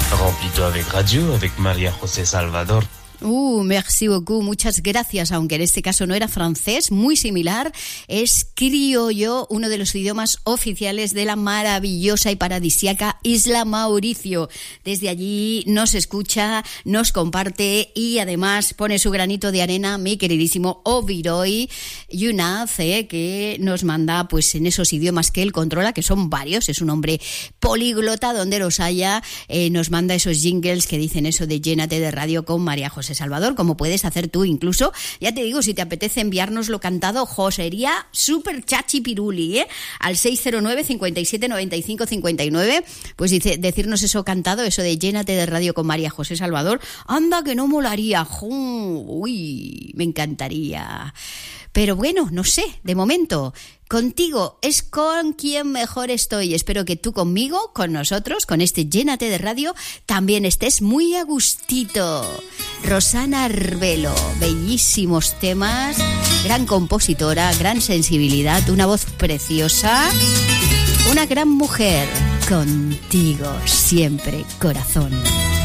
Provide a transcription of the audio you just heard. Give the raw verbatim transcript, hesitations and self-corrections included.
Remplis-toi avec radio, avec María José Salvador. Uh, merci beaucoup, muchas gracias, aunque en este caso no era francés, muy similar, es criollo, uno de los idiomas oficiales de la maravillosa y paradisíaca Isla Mauricio. Desde allí nos escucha, nos comparte y además pone su granito de arena mi queridísimo Oviroy Yunaz, eh, que nos manda pues en esos idiomas que él controla, que son varios, es un hombre políglota donde los haya, eh, nos manda esos jingles que dicen eso de llénate de radio con María José Salvador, como puedes hacer tú incluso. Ya te digo, si te apetece enviárnoslo cantado, jo, sería súper chachi piruli, ¿eh? Al seis cero nueve, cinco siete, nueve cinco cinco nueve, pues dice, decirnos eso cantado, eso de llénate de radio con María José Salvador. Anda, que no molaría. Jo, uy, me encantaría. Pero bueno, no sé, de momento, contigo es con quien mejor estoy. Espero que tú conmigo, con nosotros, con este Llénate de Radio, también estés muy a gustito. Rosana Arbelo, bellísimos temas, gran compositora, gran sensibilidad, una voz preciosa, una gran mujer. Contigo siempre, corazón.